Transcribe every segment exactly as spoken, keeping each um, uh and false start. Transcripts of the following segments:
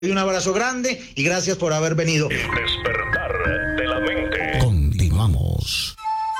Un abrazo grande y gracias por haber venido. El despertar de la mente. Continuamos.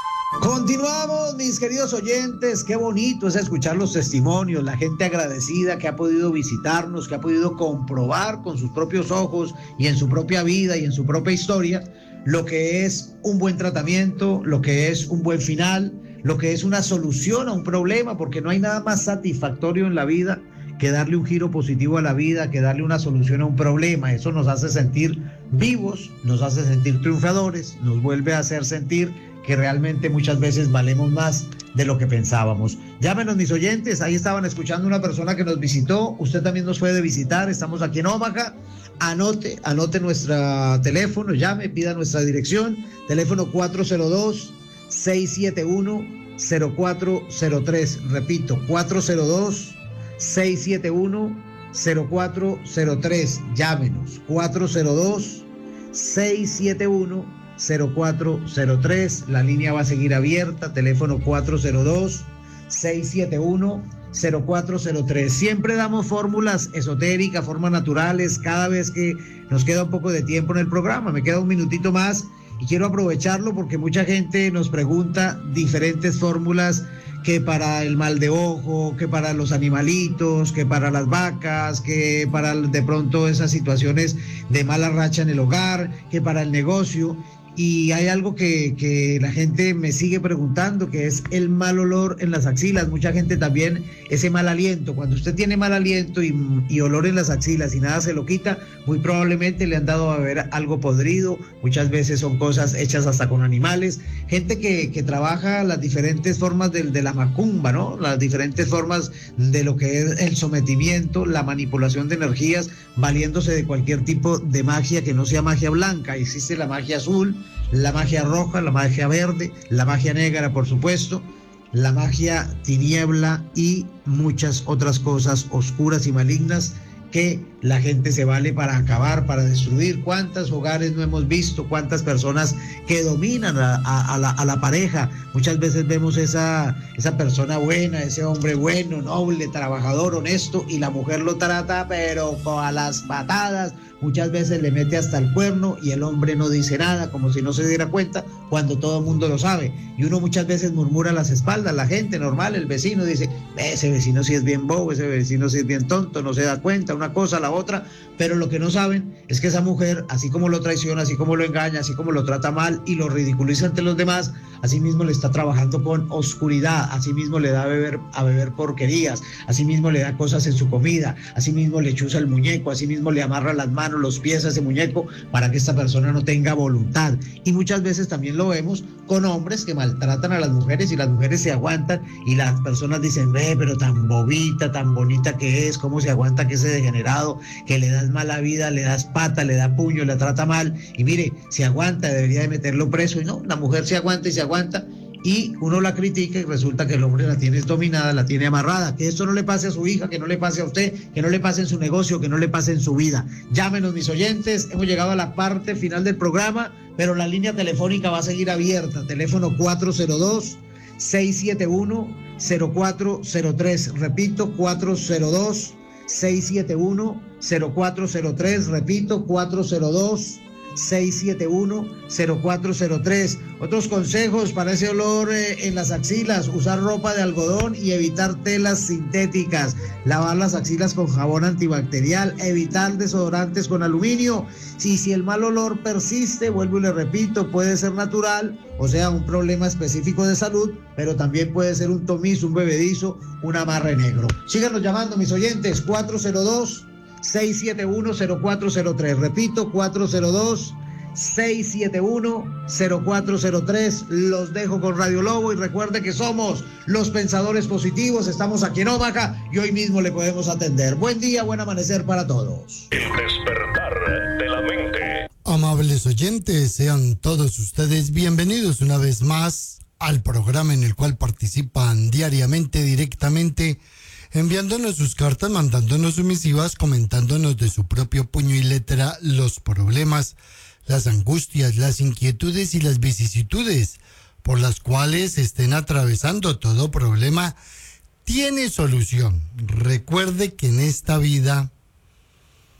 Continuamos, mis queridos oyentes. Qué bonito es escuchar los testimonios, la gente agradecida que ha podido visitarnos, que ha podido comprobar con sus propios ojos y en su propia vida y en su propia historia lo que es un buen tratamiento, lo que es un buen final, lo que es una solución a un problema, porque no hay nada más satisfactorio en la vida que darle un giro positivo a la vida, que darle una solución a un problema. Eso nos hace sentir vivos, nos hace sentir triunfadores, nos vuelve a hacer sentir que realmente muchas veces valemos más de lo que pensábamos. Llámenos, mis oyentes, ahí estaban escuchando una persona que nos visitó, usted también nos puede visitar, estamos aquí en Omaha. Anote, anote nuestro teléfono, llame, pida nuestra dirección, teléfono cuatro cero dos, seis siete uno, cero cuatro cero tres, repito, cuatro cero dos, seis siete uno, cero cuatro cero tres, llámenos, cuatro cero dos, seis siete uno, cero cuatro cero tres, la línea va a seguir abierta, teléfono cuatro cero dos, seis siete uno, cero cuatro cero tres. Siempre damos fórmulas esotéricas, formas naturales, cada vez que nos queda un poco de tiempo en el programa, me queda un minutito más y quiero aprovecharlo porque mucha gente nos pregunta diferentes fórmulas, que para el mal de ojo, que para los animalitos, que para las vacas, que para de pronto esas situaciones de mala racha en el hogar, que para el negocio. Y hay algo que, que la gente me sigue preguntando, que es el mal olor en las axilas. Mucha gente también, ese mal aliento. Cuando usted tiene mal aliento y, y olor en las axilas y nada se lo quita, muy probablemente le han dado a beber algo podrido. Muchas veces son cosas hechas hasta con animales. Gente que, que trabaja las diferentes formas de, de la macumba, ¿no? Las diferentes formas de lo que es el sometimiento, la manipulación de energías, valiéndose de cualquier tipo de magia que no sea magia blanca. Existe la magia azul, la magia roja, la magia verde, la magia negra, por supuesto, la magia tiniebla y muchas otras cosas oscuras y malignas que la gente se vale para acabar, para destruir. ¿Cuántos hogares no hemos visto? ¿Cuántas personas que dominan a, a, a, la, a la pareja? Muchas veces vemos esa, esa persona buena, ese hombre bueno, noble, trabajador, honesto, y la mujer lo trata pero a las patadas. Muchas veces le mete hasta el cuerno y el hombre no dice nada, como si no se diera cuenta, cuando todo el mundo lo sabe. Y uno muchas veces murmura a las espaldas, la gente normal, el vecino dice, ese vecino sí es bien bobo, ese vecino sí es bien tonto, no se da cuenta, una cosa, la otra. Pero lo que no saben es que esa mujer, así como lo traiciona, así como lo engaña, así como lo trata mal y lo ridiculiza ante los demás, así mismo le está trabajando con oscuridad, así mismo le da a beber, a beber porquerías, así mismo le da cosas en su comida, así mismo le chuza el muñeco, así mismo le amarra las manos, los pies a ese muñeco para que esta persona no tenga voluntad. Y muchas veces también lo vemos con hombres que maltratan a las mujeres y las mujeres se aguantan y las personas dicen, ve, pero tan bobita, tan bonita que es, cómo se aguanta que ese degenerado, que le das mala vida, le das pata, le da puño, le trata mal, y mire, se aguanta, debería de meterlo preso. Y no, la mujer se aguanta y se aguanta y uno la critica y resulta que el hombre la tiene dominada, la tiene amarrada. Que esto no le pase a su hija, que no le pase a usted, que no le pase en su negocio, que no le pase en su vida. Llámenos, mis oyentes, hemos llegado a la parte final del programa, pero la línea telefónica va a seguir abierta, teléfono cuatro cero dos, seis siete uno, cero cuatro cero tres, repito, cuatro cero dos, seis siete uno, cero cuatro cero tres, repito, cuatro cero dos, seis siete uno, cero cuatro cero tres. Otros consejos para ese olor eh, en las axilas: usar ropa de algodón y evitar telas sintéticas, lavar las axilas con jabón antibacterial, evitar desodorantes con aluminio. Si, si el mal olor persiste, vuelvo y le repito, puede ser natural, o sea, un problema específico de salud, pero también puede ser un tomizo, un bebedizo, un amarre negro. Síganos llamando, mis oyentes, cuatro cero dos, seis siete uno, cero cuatro cero tres, repito, cuatro cero dos, seis siete uno, cero cuatro cero tres. Los dejo con Radio Lobo y recuerde que somos los pensadores positivos, estamos aquí en Omaha y hoy mismo le podemos atender. Buen día, buen amanecer para todos. El despertar de la mente. Amables oyentes, sean todos ustedes bienvenidos una vez más al programa en el cual participan diariamente, directamente, enviándonos sus cartas, mandándonos sus misivas, comentándonos de su propio puño y letra los problemas, las angustias, las inquietudes y las vicisitudes por las cuales estén atravesando. Todo problema tiene solución. Recuerde que en esta vida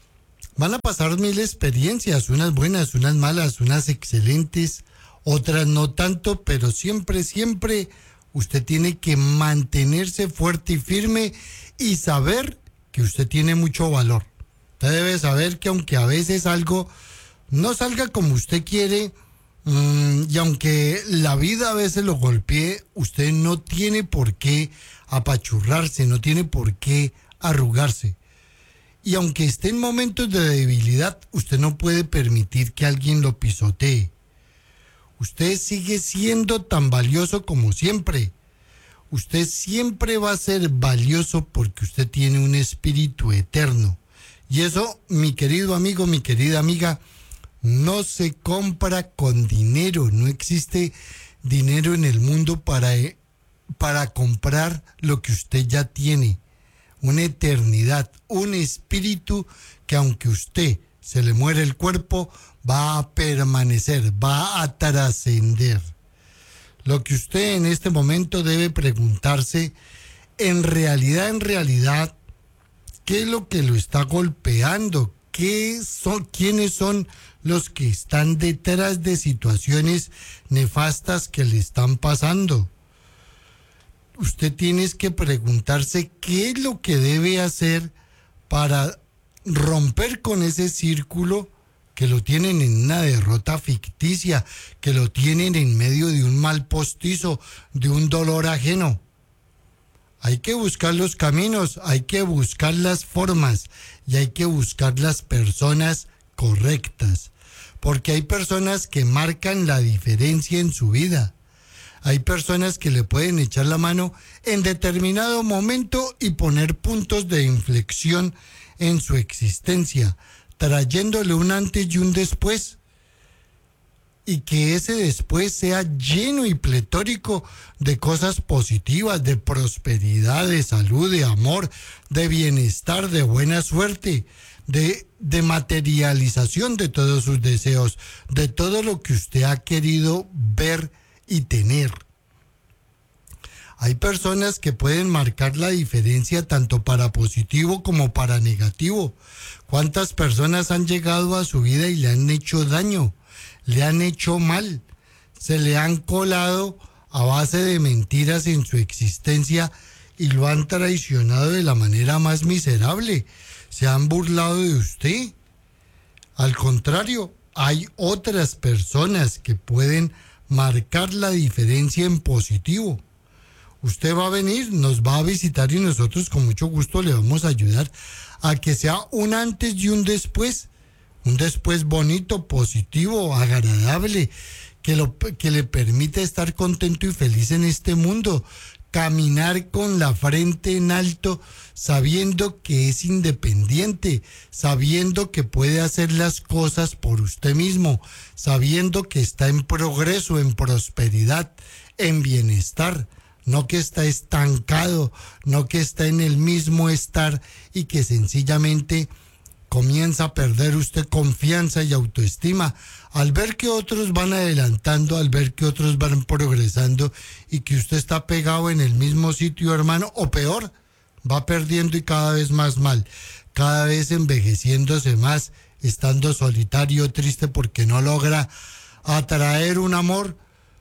Van a pasar mil experiencias, unas buenas, unas malas, unas excelentes, otras no tanto, pero siempre, siempre usted tiene que mantenerse fuerte y firme y saber que usted tiene mucho valor. Usted debe saber que aunque a veces algo no salga como usted quiere, mmm, y aunque la vida a veces lo golpee, usted no tiene por qué apachurrarse, no tiene por qué arrugarse. Y aunque esté en momentos de debilidad, usted no puede permitir que alguien lo pisotee. Usted sigue siendo tan valioso como siempre. Usted siempre va a ser valioso porque usted tiene un espíritu eterno. Y eso, mi querido amigo, mi querida amiga, no se compra con dinero. No existe dinero en el mundo para, para comprar lo que usted ya tiene. Una eternidad, un espíritu que aunque usted se le muere el cuerpo, va a permanecer, va a trascender. Lo que usted en este momento debe preguntarse, en realidad, en realidad, ¿qué es lo que lo está golpeando? ¿Qué son, quiénes son los que están detrás de situaciones nefastas que le están pasando? Usted tiene que preguntarse qué es lo que debe hacer para romper con ese círculo que lo tienen en una derrota ficticia, que lo tienen en medio de un mal postizo, de un dolor ajeno. Hay que buscar los caminos, hay que buscar las formas y hay que buscar las personas correctas, porque hay personas que marcan la diferencia en su vida. Hay personas que le pueden echar la mano en determinado momento y poner puntos de inflexión en su existencia, trayéndole un antes y un después. Y que ese después sea lleno y pletórico de cosas positivas, de prosperidad, de salud, de amor, de bienestar, de buena suerte, de, de materialización de todos sus deseos, de todo lo que usted ha querido ver y tener. Hay personas que pueden marcar la diferencia tanto para positivo como para negativo. ¿Cuántas personas han llegado a su vida y le han hecho daño? Le han hecho mal, se le han colado a base de mentiras en su existencia y lo han traicionado de la manera más miserable. Se han burlado de usted. Al contrario, hay otras personas que pueden marcar la diferencia en positivo. Usted va a venir, nos va a visitar y nosotros con mucho gusto le vamos a ayudar a que sea un antes y un después. Un después bonito, positivo, agradable, que, lo, que le permite estar contento y feliz en este mundo. Caminar con la frente en alto, sabiendo que es independiente, sabiendo que puede hacer las cosas por usted mismo, sabiendo que está en progreso, en prosperidad, en bienestar. No que está estancado, no que está en el mismo estar y que sencillamente comienza a perder usted confianza y autoestima al ver que otros van adelantando, al ver que otros van progresando y que usted está pegado en el mismo sitio, hermano, o peor, va perdiendo y cada vez más mal, cada vez envejeciéndose más, estando solitario, triste porque no logra atraer un amor,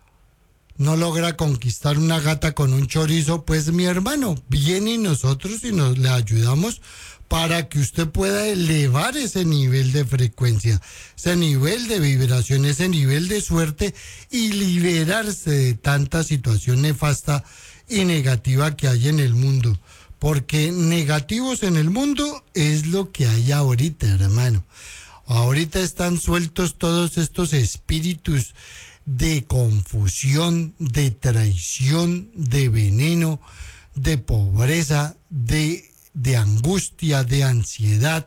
no logra conquistar una gata con un chorizo. Pues mi hermano, viene y nosotros y nos le ayudamos para que usted pueda elevar ese nivel de frecuencia, ese nivel de vibración, ese nivel de suerte y liberarse de tanta situación nefasta y negativa que hay en el mundo. Porque negativos en el mundo es lo que hay ahorita, hermano. Ahorita están sueltos todos estos espíritus de confusión, de traición, de veneno, de pobreza, de de angustia, de ansiedad,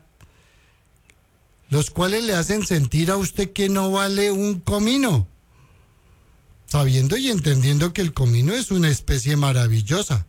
los cuales le hacen sentir a usted que no vale un comino, sabiendo y entendiendo que el comino es una especie maravillosa,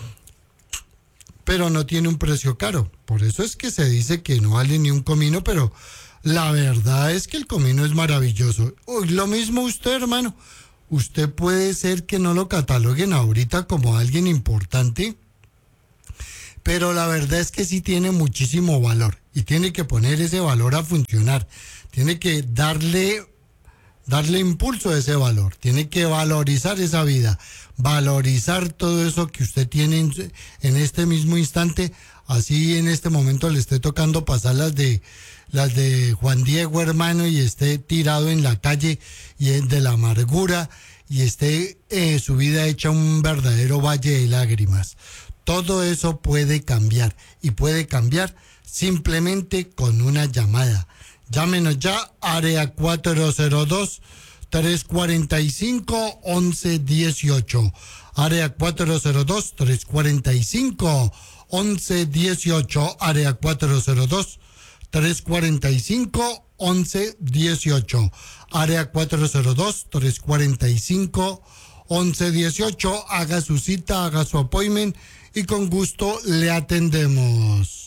pero no tiene un precio caro. Por eso es que se dice que no vale ni un comino, pero la verdad es que el comino es maravilloso. Uy, lo mismo usted, hermano, usted puede ser que no lo cataloguen ahorita como alguien importante, pero la verdad es que sí tiene muchísimo valor y tiene que poner ese valor a funcionar. Tiene que darle, darle impulso a ese valor. Tiene que valorizar esa vida, valorizar todo eso que usted tiene en, en este mismo instante. Así en este momento le esté tocando pasar las de las de Juan Diego, hermano, y esté tirado en la calle y de la amargura y esté eh, su vida hecha un verdadero valle de lágrimas. Todo eso puede cambiar y puede cambiar simplemente con una llamada. Llámenos ya, área cuatro cero dos, tres cuatro cinco, once dieciocho. Área cuatro cero dos, tres cuatro cinco, once dieciocho. Área cuatro cero dos, tres cuatro cinco, once dieciocho. Área cuatro cero dos, tres cuatro cinco, once dieciocho. Haga su cita, haga su appointment y con gusto le atendemos.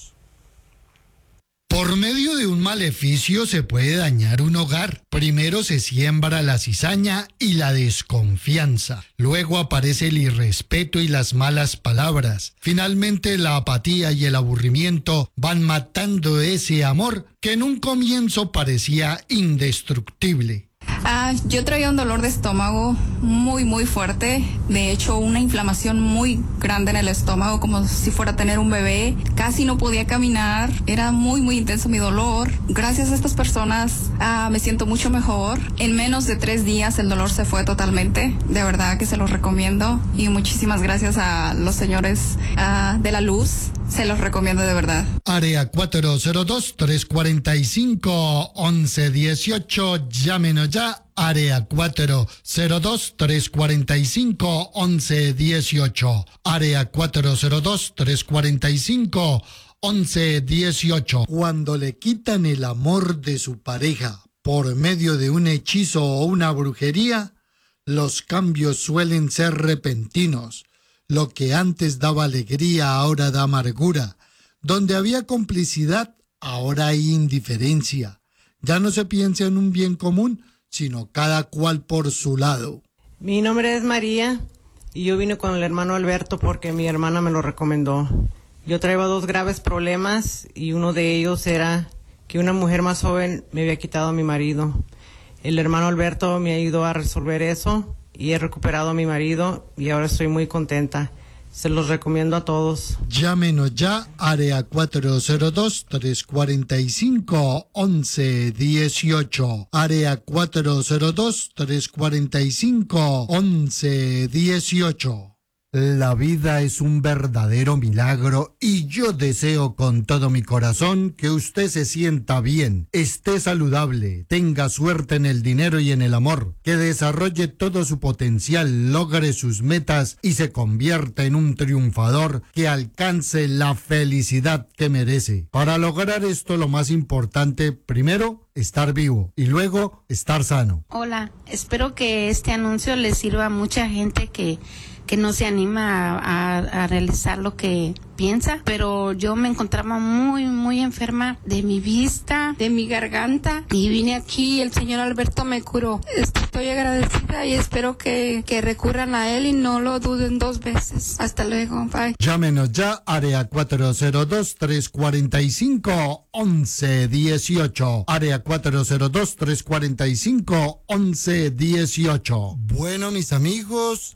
Por medio de un maleficio se puede dañar un hogar. Primero se siembra la cizaña y la desconfianza. Luego aparece el irrespeto y las malas palabras. Finalmente la apatía y el aburrimiento van matando ese amor que en un comienzo parecía indestructible. Ah, yo traía un dolor de estómago muy muy fuerte, de hecho una inflamación muy grande en el estómago, como si fuera a tener un bebé. Casi no podía caminar, era muy muy intenso mi dolor. Gracias a estas personas ah, me siento mucho mejor. En menos de tres días el dolor se fue totalmente, de verdad que se los recomiendo y muchísimas gracias a los señores ah, de la luz. Se los recomiendo de verdad. Área cuatro cero dos, tres cuatro cinco, once dieciocho. Llámenos ya. Área cuatro cero dos, tres cuatro cinco, once dieciocho. Área cuatro cero dos, tres cuatro cinco, once dieciocho. Cuando le quitan el amor de su pareja por medio de un hechizo o una brujería, los cambios suelen ser repentinos. Lo que antes daba alegría ahora da amargura. Donde había complicidad, ahora hay indiferencia. Ya no se piensa en un bien común, sino cada cual por su lado. Mi nombre es María y yo vine con el hermano Alberto porque mi hermana me lo recomendó. Yo traía dos graves problemas y uno de ellos era que una mujer más joven me había quitado a mi marido. El hermano Alberto me ayudó a resolver eso y he recuperado a mi marido y ahora estoy muy contenta. Se los recomiendo a todos. Llámenos ya, área cuatro cero dos, tres cuatro cinco, once dieciocho. Área cuatro cero dos, tres cuatro cinco, once dieciocho. La vida es un verdadero milagro y yo deseo con todo mi corazón que usted se sienta bien, esté saludable, tenga suerte en el dinero y en el amor, que desarrolle todo su potencial, logre sus metas y se convierta en un triunfador que alcance la felicidad que merece. Para lograr esto, lo más importante, primero, estar vivo y luego estar sano. Hola, espero que este anuncio le sirva a mucha gente que que no se anima a, a, a realizar lo que piensa, pero yo me encontraba muy, muy enferma de mi vista, de mi garganta, y vine aquí y el señor Alberto me curó. Estoy agradecida y espero que, que recurran a él y no lo duden dos veces. Hasta luego, bye. Llámenos ya, área cuatro cero dos, tres cuatro cinco, once dieciocho. Área cuatro cero dos, tres cuatro cinco, once dieciocho. Bueno, mis amigos,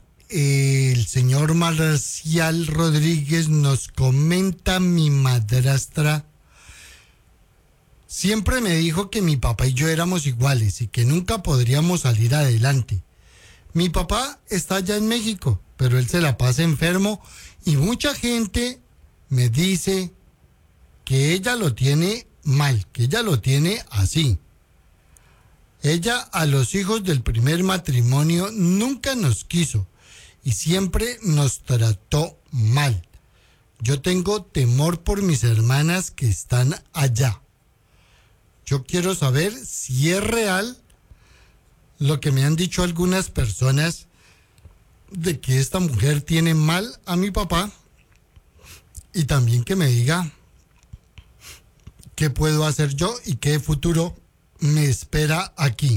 el señor Marcial Rodríguez nos comenta: mi madrastra siempre me dijo que mi papá y yo éramos iguales y que nunca podríamos salir adelante. Mi papá está allá en México, pero él se la pasa enfermo y mucha gente me dice que ella lo tiene mal, que ella lo tiene así. Ella a los hijos del primer matrimonio nunca nos quiso y siempre nos trató mal. Yo tengo temor por mis hermanas que están allá. Yo quiero saber si es real lo que me han dicho algunas personas de que esta mujer tiene mal a mi papá, y también que me diga qué puedo hacer yo y qué futuro me espera aquí.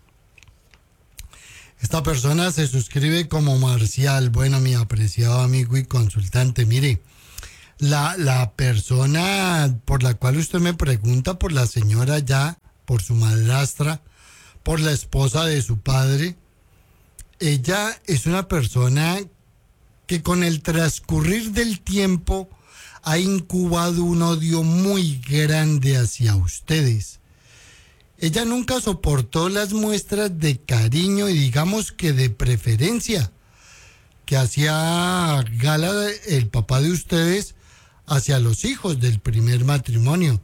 Esta persona se suscribe como Marcial. Bueno, mi apreciado amigo y consultante, mire, La, la persona por la cual usted me pregunta, por la señora ya, por su madrastra, por la esposa de su padre, ella es una persona que con el transcurrir del tiempo ha incubado un odio muy grande hacia ustedes. Ella nunca soportó las muestras de cariño y digamos que de preferencia que hacía gala el papá de ustedes hacia los hijos del primer matrimonio.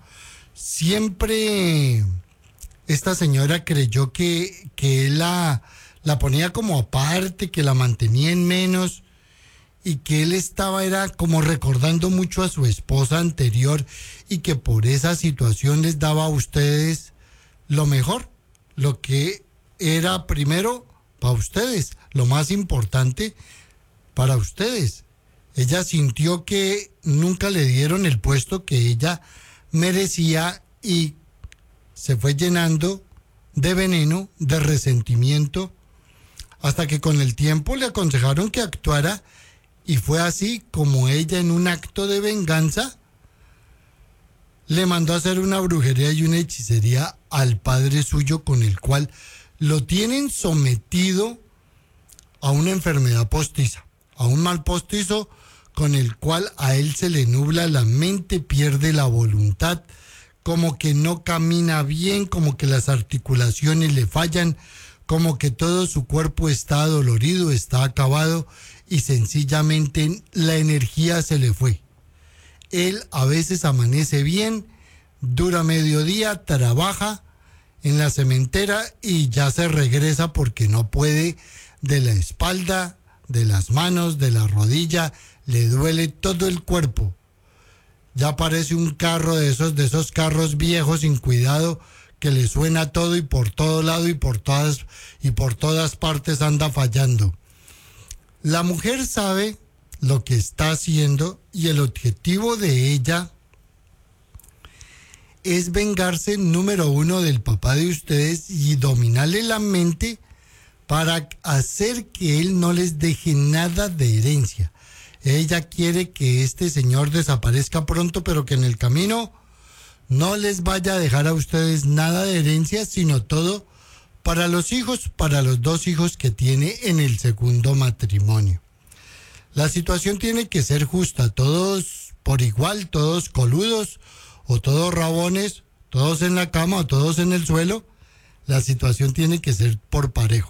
Siempre esta señora creyó que, que él la, la ponía como aparte, que la mantenía en menos y que él estaba era como recordando mucho a su esposa anterior y que por esa situación les daba a ustedes lo mejor, lo que era primero para ustedes, lo más importante para ustedes. Ella sintió que nunca le dieron el puesto que ella merecía y se fue llenando de veneno, de resentimiento, hasta que con el tiempo le aconsejaron que actuara y fue así como ella en un acto de venganza le mandó a hacer una brujería y una hechicería al padre suyo con el cual lo tienen sometido a una enfermedad postiza, a un mal postizo con el cual a él se le nubla la mente, pierde la voluntad, como que no camina bien, como que las articulaciones le fallan, como que todo su cuerpo está dolorido, está acabado y sencillamente la energía se le fue. Él a veces amanece bien, dura mediodía, trabaja en la cementera y ya se regresa porque no puede de la espalda, de las manos, de la rodilla, le duele todo el cuerpo. Ya parece un carro de esos, de esos carros viejos sin cuidado que le suena todo y por todo lado y por todas y por todas partes anda fallando. La mujer sabe lo que está haciendo y el objetivo de ella es vengarse, número uno, del papá de ustedes y dominarle la mente para hacer que él no les deje nada de herencia. Ella quiere que este señor desaparezca pronto, pero que en el camino no les vaya a dejar a ustedes nada de herencia, sino todo para los hijos, para los dos hijos que tiene en el segundo matrimonio. La situación tiene que ser justa, todos por igual, todos coludos o todos rabones, todos en la cama o todos en el suelo. La situación tiene que ser por parejo.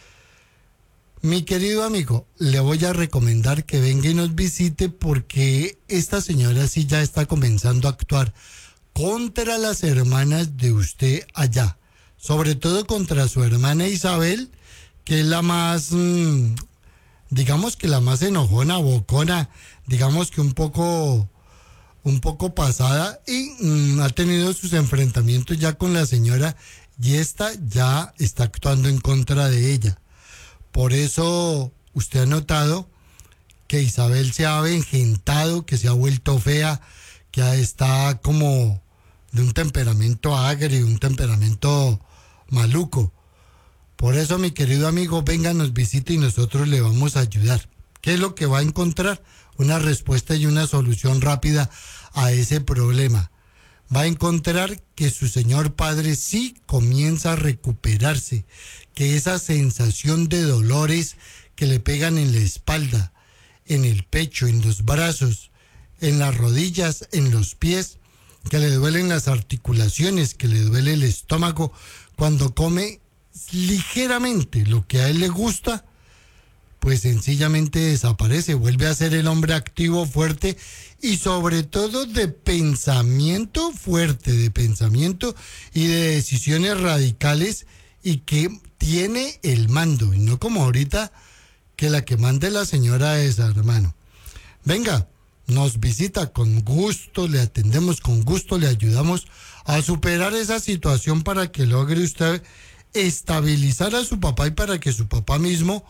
Mi querido amigo, le voy a recomendar que venga y nos visite porque esta señora sí ya está comenzando a actuar contra las hermanas de usted allá, sobre todo contra su hermana Isabel, que es la más, mmm, digamos que la más enojona, bocona, digamos que un poco, un poco pasada y mmm, ha tenido sus enfrentamientos ya con la señora y esta ya está actuando en contra de ella. Por eso usted ha notado que Isabel se ha avejentado, que se ha vuelto fea, que está como de un temperamento agrio, un temperamento maluco. Por eso, mi querido amigo, venga, nos visite y nosotros le vamos a ayudar. ¿Qué es lo que va a encontrar? Una respuesta y una solución rápida a ese problema. Va a encontrar que su señor padre sí comienza a recuperarse, que esa sensación de dolores que le pegan en la espalda, en el pecho, en los brazos, en las rodillas, en los pies, que le duelen las articulaciones, que le duele el estómago, cuando come ligeramente lo que a él le gusta, pues sencillamente desaparece, vuelve a ser el hombre activo, fuerte y sobre todo de pensamiento fuerte, de pensamiento y de decisiones radicales y que tiene el mando, y no como ahorita que la que mande la señora es, hermano. Venga, nos visita con gusto, le atendemos con gusto, le ayudamos a superar esa situación para que logre usted estabilizar a su papá y para que su papá mismo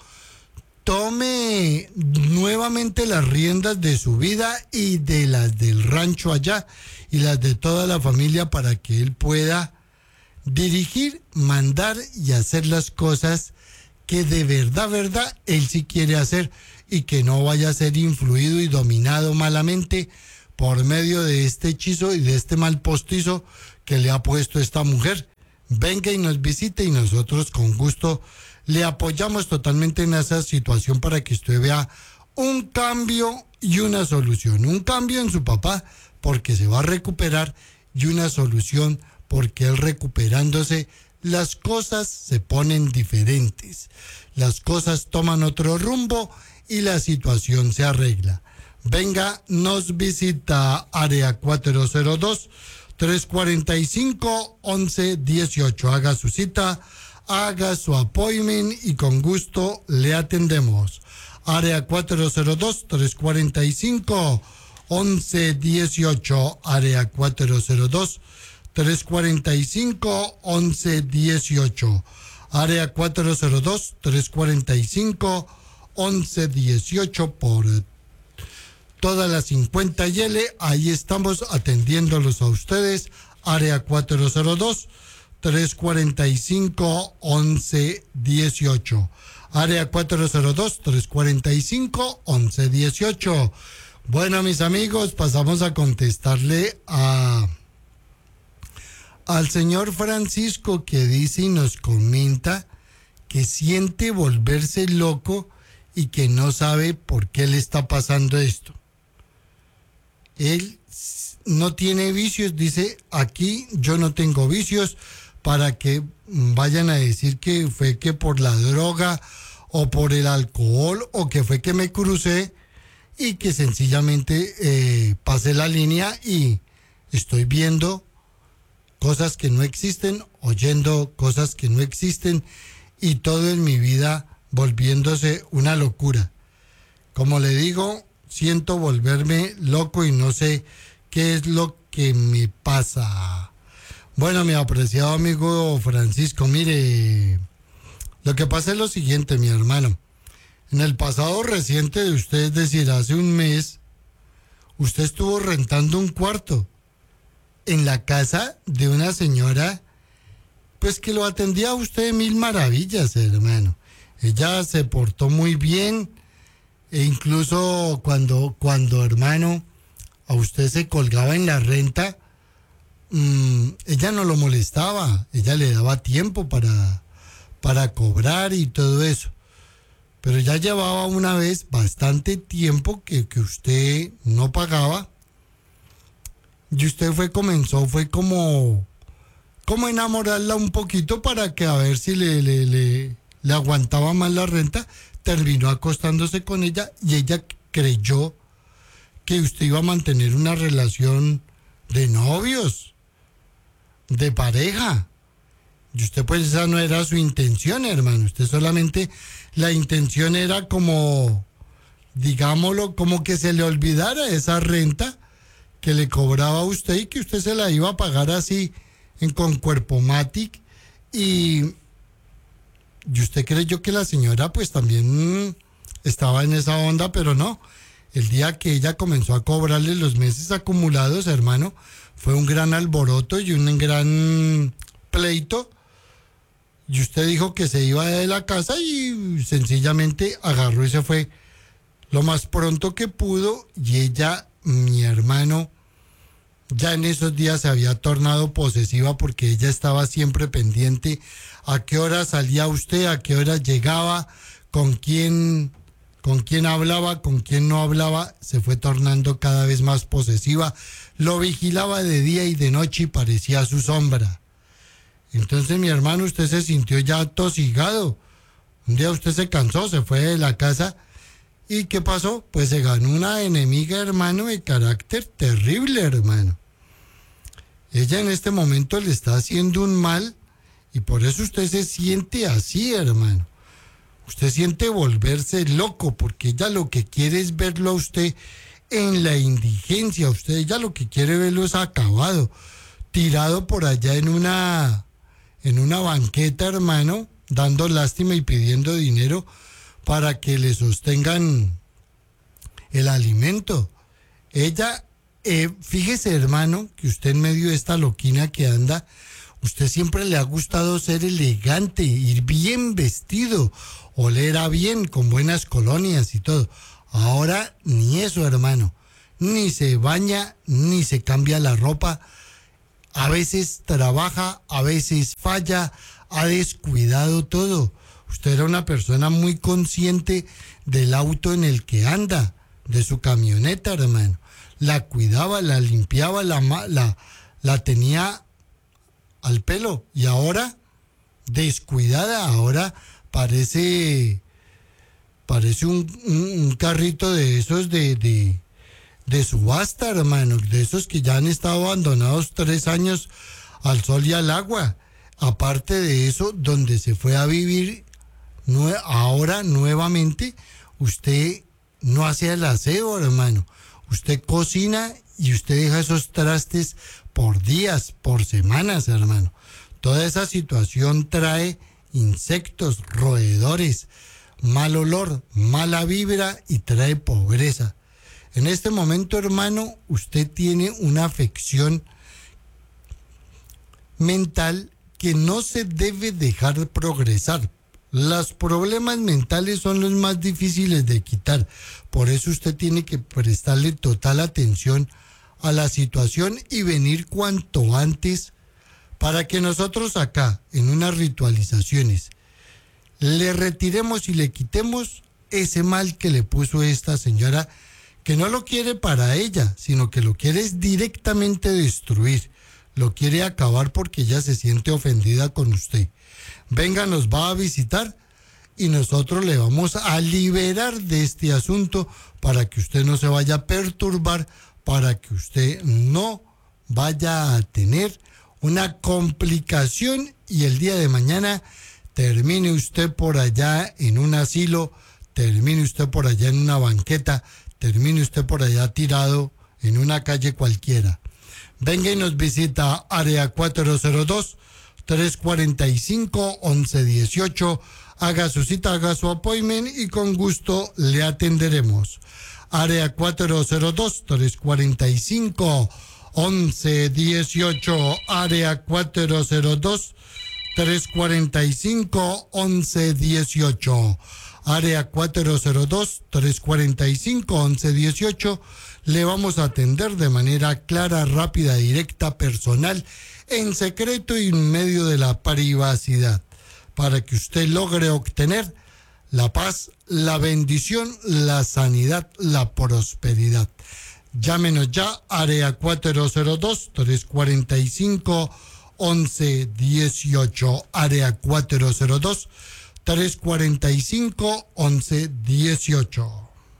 tome nuevamente las riendas de su vida y de las del rancho allá y las de toda la familia para que él pueda dirigir, mandar y hacer las cosas que de verdad, verdad, él sí quiere hacer y que no vaya a ser influido y dominado malamente por medio de este hechizo y de este mal postizo que le ha puesto esta mujer. Venga y nos visite y nosotros con gusto le apoyamos totalmente en esa situación para que usted vea un cambio y una solución. Un cambio en su papá porque se va a recuperar y una solución porque él recuperándose las cosas se ponen diferentes. Las cosas toman otro rumbo y la situación se arregla. Venga, nos visita área cuatro cero dos, tres cuatro cinco, once dieciocho. Haga su cita, haga su appointment y con gusto le atendemos. Área cuatro cero dos, tres cuatro cinco, once dieciocho. Área cuatro cero dos, tres cuatro cinco, once dieciocho. Área cuatro cero dos, tres cuatro cinco, once dieciocho por todas las cincuenta y L. Ahí estamos atendiéndolos a ustedes. Área cuatro cero dos, tres cuatro cinco, once dieciocho. Área cuatro cero dos, tres cuatro cinco, once dieciocho. Bueno, mis amigos, pasamos a contestarle a al señor Francisco, que dice y nos comenta que siente volverse loco y que no sabe por qué le está pasando esto. Él no tiene vicios, dice, aquí yo no tengo vicios, para que vayan a decir que fue que por la droga o por el alcohol o que fue que me crucé y que sencillamente eh, pasé la línea y estoy viendo cosas que no existen, oyendo cosas que no existen y todo en mi vida volviéndose una locura. Como le digo, siento volverme loco y no sé qué es lo que me pasa. Bueno, mi apreciado amigo Francisco, mire, lo que pasa es lo siguiente, mi hermano. En el pasado reciente de usted, es decir, hace un mes, usted estuvo rentando un cuarto en la casa de una señora, pues que lo atendía a usted de mil maravillas, hermano. Ella se portó muy bien, e incluso cuando, cuando hermano, a usted se colgaba en la renta, mmm, ella no lo molestaba, ella le daba tiempo para, para cobrar y todo eso. Pero ya llevaba una vez bastante tiempo que, que usted no pagaba. Y usted fue, comenzó, fue como, como enamorarla un poquito para que a ver si le, le, le, le aguantaba más la renta. Terminó acostándose con ella y ella creyó que usted iba a mantener una relación de novios, de pareja. Y usted pues esa no era su intención, hermano. Usted solamente, la intención era como, digámoslo, como que se le olvidara esa renta que le cobraba a usted y que usted se la iba a pagar así en con Cuerpomatic y, y usted creyó que la señora pues también mmm, estaba en esa onda, pero no. El día que ella comenzó a cobrarle los meses acumulados, hermano, fue un gran alboroto y un gran pleito y usted dijo que se iba de la casa y sencillamente agarró y se fue lo más pronto que pudo y ella, mi hermano, ya en esos días se había tornado posesiva porque ella estaba siempre pendiente a qué hora salía usted, a qué hora llegaba, con quién, con quién hablaba, con quién no hablaba, se fue tornando cada vez más posesiva, lo vigilaba de día y de noche y parecía su sombra. Entonces, mi hermano, usted se sintió ya atosigado. Un día usted se cansó, se fue de la casa. ¿Y qué pasó? Pues se ganó una enemiga, hermano, de carácter terrible, hermano. Ella en este momento le está haciendo un mal y por eso usted se siente así, hermano. Usted siente volverse loco porque ella lo que quiere es verlo a usted en la indigencia. Usted ella lo que quiere verlo es acabado, tirado por allá en una, en una banqueta, hermano, dando lástima y pidiendo dinero para que le sostengan el alimento. Ella, eh, fíjese, hermano, que usted en medio de esta loquina que anda, usted siempre le ha gustado ser elegante, ir bien vestido, oler a bien, con buenas colonias y todo. Ahora ni eso, hermano. ni se baña, ni se cambia la ropa. A veces trabaja, a veces falla, ha descuidado todo. Usted era una persona muy consciente del auto en el que anda, de su camioneta, hermano. La cuidaba, la limpiaba, la, la, la tenía al pelo. Y ahora, descuidada, ahora parece, parece un, un, un carrito de esos de, de, de subasta, hermano. De esos que ya han estado abandonados tres años al sol y al agua. Aparte de eso, donde se fue a vivir, nue- ahora nuevamente, usted no hace el aseo, hermano. Usted cocina y usted deja esos trastes por días, por semanas, hermano. Toda esa situación trae insectos, roedores, mal olor, mala vibra y trae pobreza. En este momento, hermano, usted tiene una afección mental que no se debe dejar progresar. Los problemas mentales son los más difíciles de quitar. Por eso usted tiene que prestarle total atención a la situación y venir cuanto antes para que nosotros acá, en unas ritualizaciones, le retiremos y le quitemos ese mal que le puso esta señora, que no lo quiere para ella, sino que lo quiere es directamente destruir. Lo quiere acabar porque ella se siente ofendida con usted. Venga, nos va a visitar y nosotros le vamos a liberar de este asunto para que usted no se vaya a perturbar, para que usted no vaya a tener una complicación y el día de mañana termine usted por allá en un asilo, termine usted por allá en una banqueta, termine usted por allá tirado en una calle cualquiera. Venga y nos visita área cuatro cero dos, tres cuatro cinco, once dieciocho. Haga su cita, haga su appointment y con gusto le atenderemos. Área cuatro cero dos, tres cuatro cinco, once dieciocho. Área cuatro cero dos, tres cuatro cinco, once dieciocho. Área cuatro cero dos, tres cuatro cinco, once dieciocho. Le vamos a atender de manera clara, rápida, directa, personal, en secreto y en medio de la privacidad, para que usted logre obtener la paz, la bendición, la sanidad, la prosperidad. Llámenos ya, área cuatro cero dos, tres cuatro cinco, once dieciocho. Área cuatro cero dos, tres cuatro cinco, once dieciocho.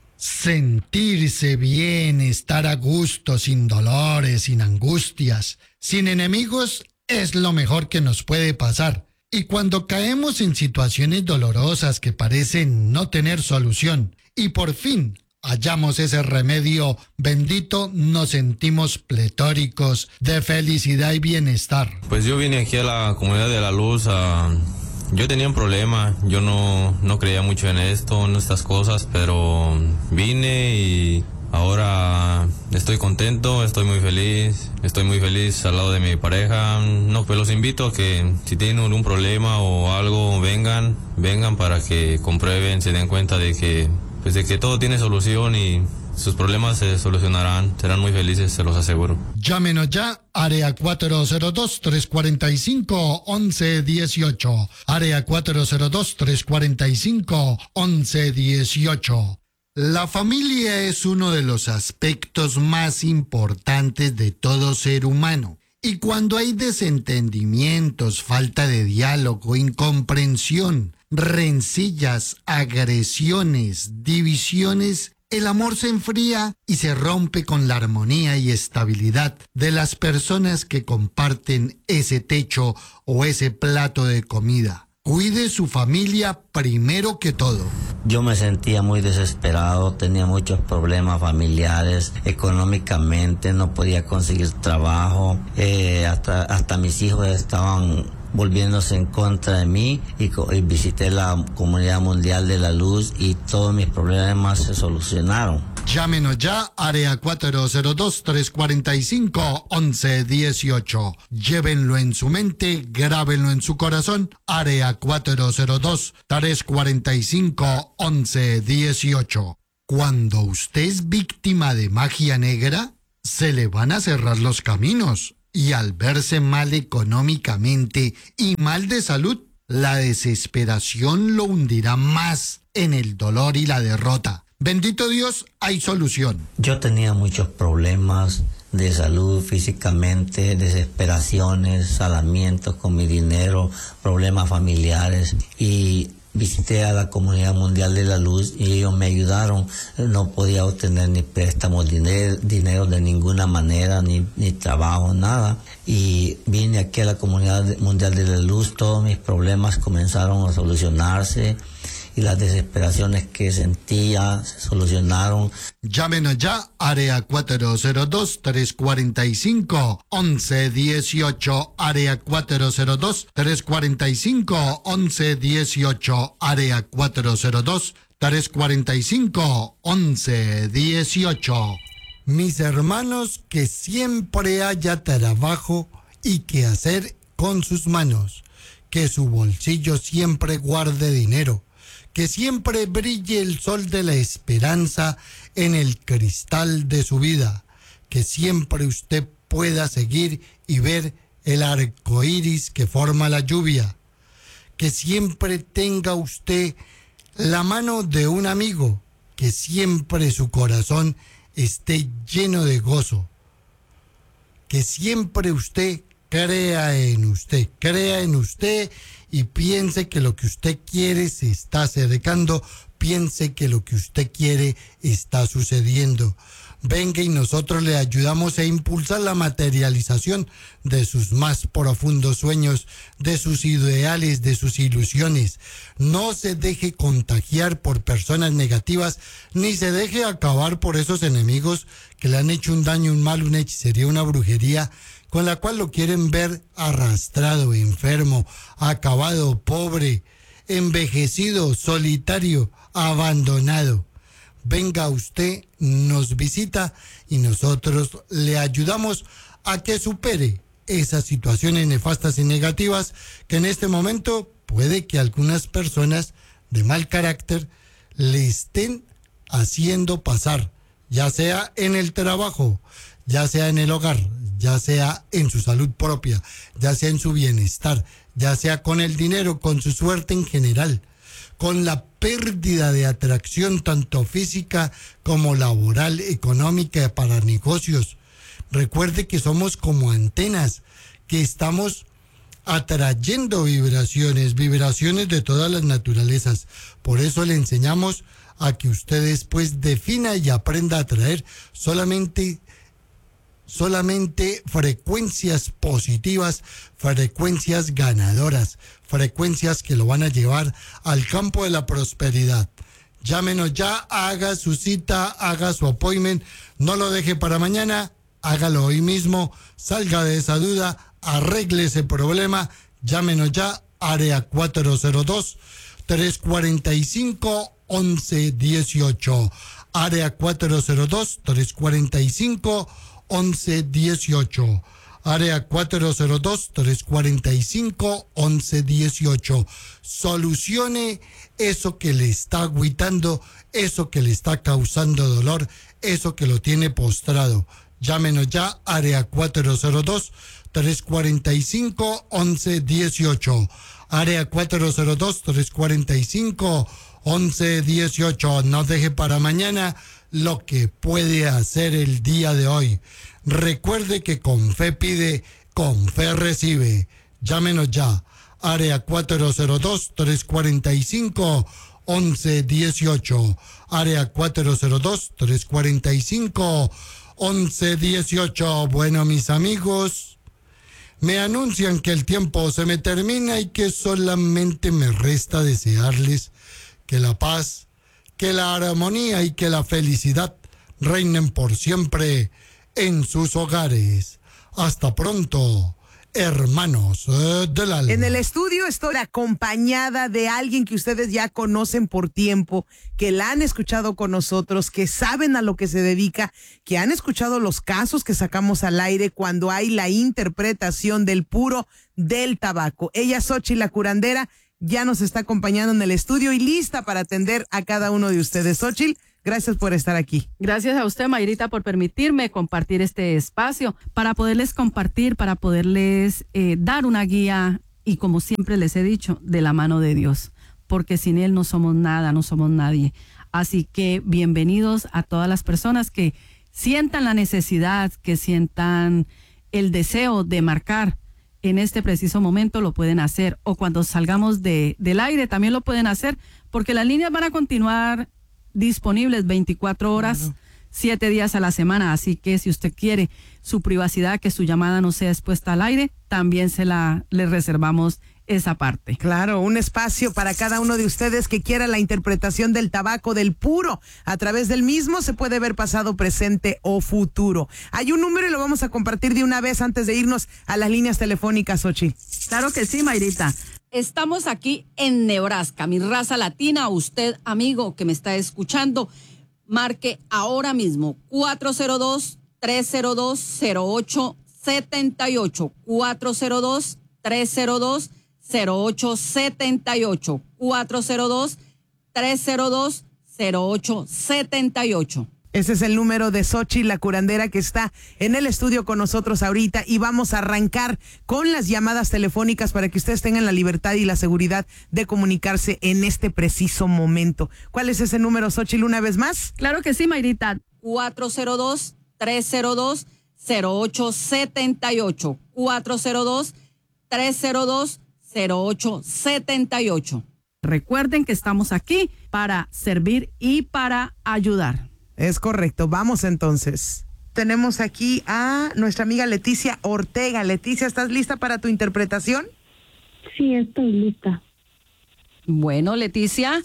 Sentirse bien, estar a gusto, sin dolores, sin angustias, sin enemigos, es lo mejor que nos puede pasar. Y cuando caemos en situaciones dolorosas que parecen no tener solución, y por fin hallamos ese remedio bendito, nos sentimos pletóricos de felicidad y bienestar. Pues yo vine aquí a la Comunidad de la Luz a... Yo tenía un problema, yo no, no creía mucho en esto, en estas cosas, pero vine y ahora estoy contento, estoy muy feliz, estoy muy feliz al lado de mi pareja. No, pues los invito a que si tienen algún problema o algo, vengan, vengan para que comprueben, se den cuenta de que, pues de que todo tiene solución y sus problemas se solucionarán, serán muy felices, se los aseguro. Llámenos ya, área cuatro cero dos, tres cuatro cinco, once dieciocho. Área cuatro cero dos, tres cuatro cinco, once dieciocho. La familia es uno de los aspectos más importantes de todo ser humano. Y cuando hay desentendimientos, falta de diálogo, incomprensión, rencillas, agresiones, divisiones, el amor se enfría y se rompe con la armonía y estabilidad de las personas que comparten ese techo o ese plato de comida. Cuide su familia primero que todo. Yo me sentía muy desesperado, tenía muchos problemas familiares, económicamente no podía conseguir trabajo, eh, hasta, hasta mis hijos estaban volviéndose en contra de mí y, y visité la Comunidad Mundial de la Luz y todos mis problemas se solucionaron. Llámenos ya, área cuatro cero dos, tres cuatro cinco, once dieciocho. Llévenlo en su mente, grábenlo en su corazón, área cuatro cero dos, tres cuatro cinco, once dieciocho. Cuando usted es víctima de magia negra, se le van a cerrar los caminos y al verse mal económicamente y mal de salud, la desesperación lo hundirá más en el dolor y la derrota. Bendito Dios, hay solución. Yo tenía muchos problemas de salud físicamente, desesperaciones, salamientos con mi dinero, problemas familiares y visité a la Comunidad Mundial de la Luz y ellos me ayudaron. No podía obtener ni préstamos, dinero, dinero de ninguna manera, ni, ni trabajo, nada. Y vine aquí a la Comunidad Mundial de la Luz, todos mis problemas comenzaron a solucionarse y las desesperaciones que sentía se solucionaron. Llámenos ya, área cuatro cero dos, tres cuatro cinco, once dieciocho, área cuatro cero dos, tres cuatro cinco, once dieciocho, área cuatro cero dos, tres cuatro cinco, once dieciocho. Mis hermanos, que siempre haya trabajo y que hacer con sus manos, que su bolsillo siempre guarde dinero, que siempre brille el sol de la esperanza en el cristal de su vida, que siempre usted pueda seguir y ver el arco iris que forma la lluvia, que siempre tenga usted la mano de un amigo, que siempre su corazón esté lleno de gozo, que siempre usted crea en usted, crea en usted y piense que lo que usted quiere se está acercando, piense que lo que usted quiere está sucediendo. Venga y nosotros le ayudamos a impulsar la materialización de sus más profundos sueños, de sus ideales, de sus ilusiones. No se deje contagiar por personas negativas, ni se deje acabar por esos enemigos que le han hecho un daño, un mal, una hechicería, una brujería, con la cual lo quieren ver arrastrado, enfermo, acabado, pobre, envejecido, solitario, abandonado. Venga usted, nos visita y nosotros le ayudamos a que supere esas situaciones nefastas y negativas que en este momento puede que algunas personas de mal carácter le estén haciendo pasar, ya sea en el trabajo, ya sea en el hogar, ya sea en su salud propia, ya sea en su bienestar, ya sea con el dinero, con su suerte en general, con la pérdida de atracción tanto física como laboral, económica, para negocios. Recuerde que somos como antenas, que estamos atrayendo vibraciones, vibraciones de todas las naturalezas. Por eso le enseñamos a que usted después defina y aprenda a atraer solamente solamente frecuencias positivas, frecuencias ganadoras, frecuencias que lo van a llevar al campo de la prosperidad. Llámenos ya, haga su cita, haga su appointment, no lo deje para mañana, hágalo hoy mismo, salga de esa duda, arregle ese problema, llámenos ya, área cuatro cero dos, tres cuatro cinco, once dieciocho, área cuatro cero dos, tres cuatro cinco, once dieciocho, área cuatro cero dos, tres cuatro cinco, once dieciocho. Solucione eso que le está agüitando, eso que le está causando dolor, eso que lo tiene postrado. Llámenos ya, área cuatro cero dos, tres cuatro cinco, once dieciocho, área cuatro cero dos, tres cuatro cinco, once dieciocho. No deje para mañana lo que puede hacer el día de hoy. Recuerde que con fe pide, con fe recibe. Llámenos ya, área cuatro cero dos, tres cuatro cinco, once dieciocho, área cuatro cero dos, tres cuatro cinco, once dieciocho. Bueno, mis amigos, me anuncian que el tiempo se me termina y que solamente me resta desearles que la paz, que la armonía y que la felicidad reinen por siempre en sus hogares. Hasta pronto, hermanos eh, del alma. En el estudio estoy acompañada de alguien que ustedes ya conocen por tiempo, que la han escuchado con nosotros, que saben a lo que se dedica, que han escuchado los casos que sacamos al aire cuando hay la interpretación del puro del tabaco. Ella, Xochitl la curandera, ya nos está acompañando en el estudio y lista para atender a cada uno de ustedes. Xochitl, Gracias por estar aquí. Gracias a usted, Mayrita, por permitirme compartir este espacio para poderles compartir, para poderles eh, dar una guía y, como siempre les he dicho, de la mano de Dios, porque sin Él no somos nada, no somos nadie. Así que bienvenidos a todas las personas que sientan la necesidad, que sientan el deseo de marcar en este preciso momento, lo pueden hacer, o cuando salgamos de, del aire también lo pueden hacer, porque las líneas van a continuar disponibles veinticuatro horas, claro, siete días a la semana. Así que si usted quiere su privacidad, que su llamada no sea expuesta al aire, también se la le reservamos esa parte. Claro, un espacio para cada uno de ustedes que quiera la interpretación del tabaco, del puro. A través del mismo se puede ver pasado, presente o futuro. Hay un número y lo vamos a compartir de una vez antes de irnos a las líneas telefónicas, Xochitl. Claro que sí, Mayrita. Estamos aquí en Nebraska, mi raza latina. Usted, amigo que me está escuchando, marque ahora mismo cuatro cero dos, tres cero dos, cero ocho siete ocho, cuatro cero dos, tres cero dos, cero ocho siete ocho, cuatro cero dos, tres cero dos, cero ocho siete ocho. Ese es el número de Xochitl, la curandera, que está en el estudio con nosotros ahorita, y vamos a arrancar con las llamadas telefónicas para que ustedes tengan la libertad y la seguridad de comunicarse en este preciso momento. ¿Cuál es ese número, Xochitl, una vez más? Claro que sí, Mayrita. cuatro cero dos, tres cero dos, cero ocho siete ocho, cuatro cero dos, tres cero dos, cero ocho siete ocho. Recuerden que estamos aquí para servir y para ayudar. Es correcto, vamos entonces. Tenemos aquí a nuestra amiga Leticia Ortega. Leticia, ¿estás lista para tu interpretación? Sí, estoy lista. Bueno, Leticia,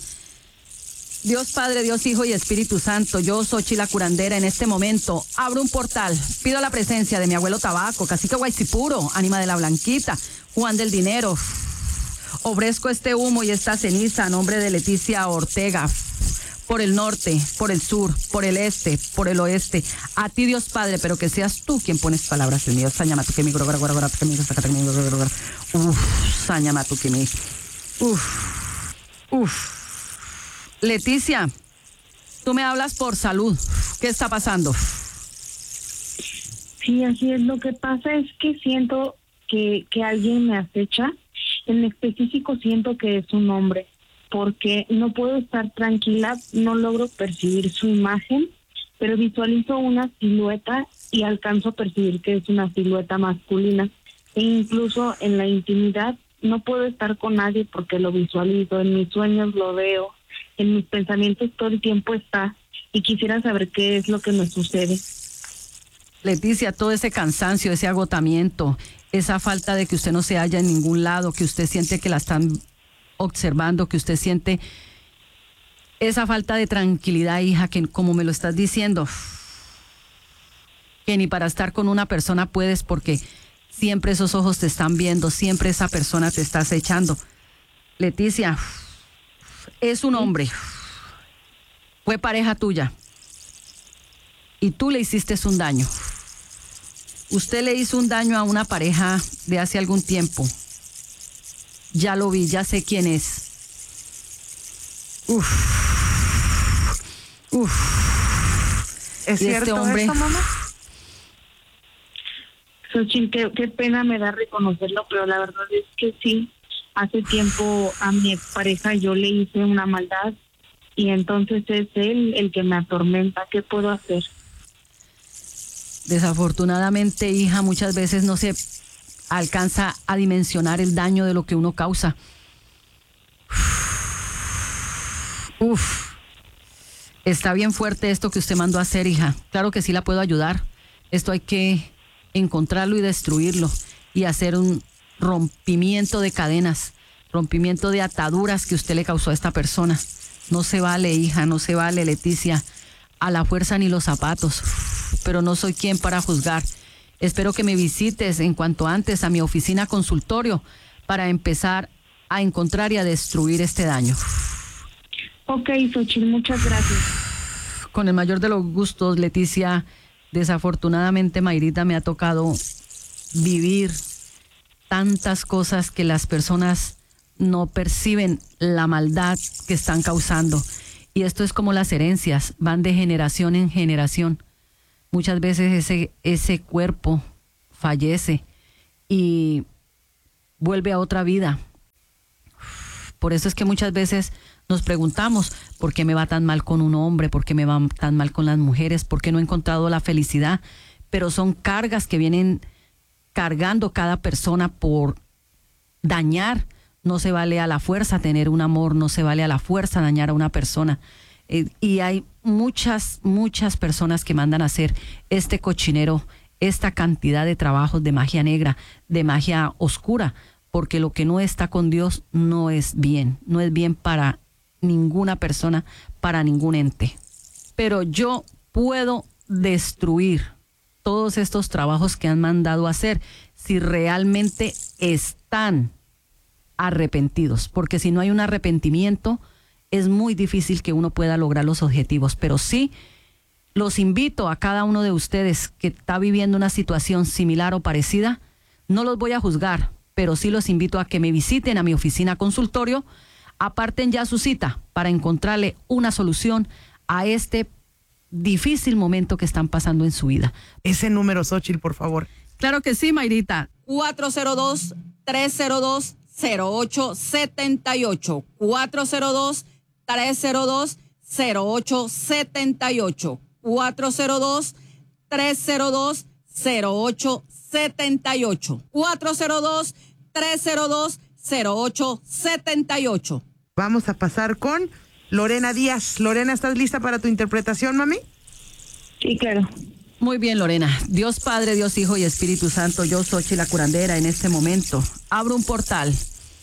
Dios Padre, Dios Hijo y Espíritu Santo, yo, Xochitl, la curandera, en este momento abro un portal, pido la presencia de mi abuelo Tabaco, Cacique Guaycipuro, Ánima de la Blanquita, Juan del Dinero. Ofrezco este humo y esta ceniza a nombre de Leticia Ortega, por el norte, por el sur, por el este, por el oeste. A ti, Dios Padre, pero que seas tú quien pones palabras en mí. Sañama tu que mi grogara, grogara, que mi saca mi grogara. Uf, sañama tu que mi. Uf, uf. Leticia, tú me hablas por salud. ¿Qué está pasando? Sí, así es. Lo que pasa es que siento que, que alguien me acecha. En específico siento que es un hombre, porque no puedo estar tranquila, no logro percibir su imagen, pero visualizo una silueta y alcanzo a percibir que es una silueta masculina. E incluso en la intimidad no puedo estar con nadie porque lo visualizo, en mis sueños lo veo, en mis pensamientos todo el tiempo está, y quisiera saber qué es lo que me sucede. Leticia, todo ese cansancio, ese agotamiento, esa falta de que usted no se halla en ningún lado, que usted siente que la están observando, que usted siente esa falta de tranquilidad, hija, que como me lo estás diciendo, que ni para estar con una persona puedes, porque siempre esos ojos te están viendo, siempre esa persona te está acechando. Leticia, es un hombre, fue pareja tuya y tú le hiciste un daño. Usted le hizo un daño a una pareja de hace algún tiempo. Ya lo vi, ya sé quién es. Uf. Uf. ¿Es cierto este hombre, esto, mamá? Xochitl, qué, qué pena me da reconocerlo, pero la verdad es que sí. Hace tiempo a mi expareja yo le hice una maldad y entonces es él el que me atormenta. ¿Qué puedo hacer? Desafortunadamente, hija, muchas veces no se alcanza a dimensionar el daño de lo que uno causa. Uf, está bien fuerte esto que usted mandó a hacer, hija. Claro que sí la puedo ayudar. Esto hay que encontrarlo y destruirlo y hacer un rompimiento de cadenas, rompimiento de ataduras que usted le causó a esta persona. No se vale, hija, no se vale, Leticia, a la fuerza ni los zapatos. Pero no soy quien para juzgar. Espero que me visites en cuanto antes a mi oficina consultorio para empezar a encontrar y a destruir este daño. Ok, Xochitl, muchas gracias. Con el mayor de los gustos, Leticia. Desafortunadamente, Mayrita, me ha tocado vivir tantas cosas que las personas no perciben la maldad que están causando. Y esto es como las herencias, van de generación en generación. Muchas veces ese, ese cuerpo fallece y vuelve a otra vida. Por eso es que muchas veces nos preguntamos, ¿por qué me va tan mal con un hombre? ¿Por qué me va tan mal con las mujeres? ¿Por qué no he encontrado la felicidad? Pero son cargas que vienen cargando cada persona por dañar. No se vale a la fuerza tener un amor, no se vale a la fuerza dañar a una persona. Eh, y hay muchas, muchas personas que mandan a hacer este cochinero, esta cantidad de trabajos de magia negra, de magia oscura, porque lo que no está con Dios no es bien, no es bien para ninguna persona, para ningún ente. Pero yo puedo destruir todos estos trabajos que han mandado a hacer si realmente están arrepentidos, porque si no hay un arrepentimiento es muy difícil que uno pueda lograr los objetivos. Pero sí, los invito a cada uno de ustedes que está viviendo una situación similar o parecida, no los voy a juzgar, pero sí los invito a que me visiten a mi oficina consultorio, aparten ya su cita para encontrarle una solución a este difícil momento que están pasando en su vida. Ese número, Xóchitl, por favor. Claro que sí, Mayrita. cuatro cero dos, tres cero dos, cero ocho siete ocho. cuatro cero dos, tres cero dos, cero ocho siete ocho. cuatro cero dos, tres cero dos, cero ocho siete ocho. cuatro cero dos, tres cero dos, cero ocho siete ocho. Vamos a pasar con Lorena Díaz. Lorena, ¿estás lista para tu interpretación, mami? Sí, claro. Muy bien, Lorena. Dios Padre, Dios Hijo y Espíritu Santo, yo Xóchitl la curandera en este momento abro un portal.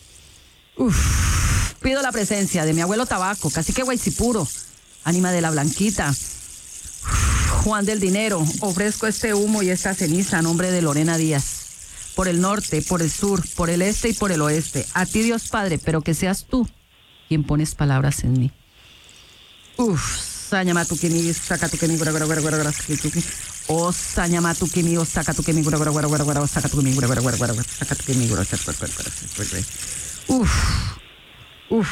Uf, pido la presencia de mi abuelo Tabaco, cacique Guaycipuro, ánima de la Blanquita, Juan del Dinero. Ofrezco este humo y esta ceniza a nombre de Lorena Díaz, por el norte, por el sur, por el este y por el oeste. A ti, Dios Padre, pero que seas tú quien pones palabras en mí. Uf, sañamatu kimi, saca tu kimi, gura gura gura gura gura, o sañamatu kimi, o saca tu kimi, gura gura gura gura gura, saca tu kimi, gura gura gura gura, saca tu kimi, gura gura gura gura. Uf, uf.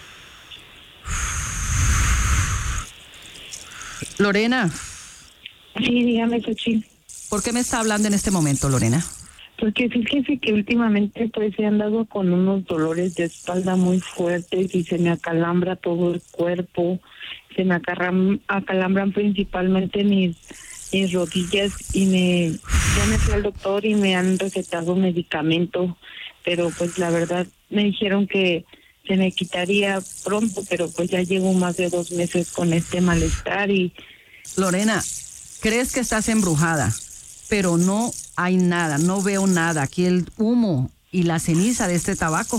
Lorena. Sí, dígame, Xóchitl. ¿Por qué me está hablando en este momento, Lorena? Porque fíjese que últimamente pues he andado con unos dolores de espalda muy fuertes y se me acalambra todo el cuerpo, se me acalam- acalambran principalmente mis, mis rodillas y me ya me fui al doctor y me han recetado medicamento, pero pues la verdad me dijeron que se me quitaría pronto, pero pues ya llevo más de dos meses con este malestar y... Lorena, crees que estás embrujada, pero no hay nada, no veo nada. Aquí el humo y la ceniza de este tabaco,